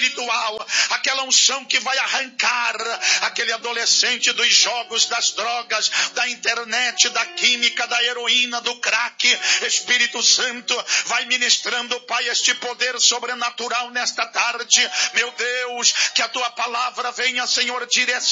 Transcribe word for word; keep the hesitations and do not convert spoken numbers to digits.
espiritual, aquela unção que vai arrancar aquele adolescente dos jogos, das drogas, da internet, da química, da heroína, do crack. Espírito Santo, vai ministrando, Pai, este poder sobrenatural nesta tarde. Meu Deus, que a tua palavra venha, Senhor, direcionar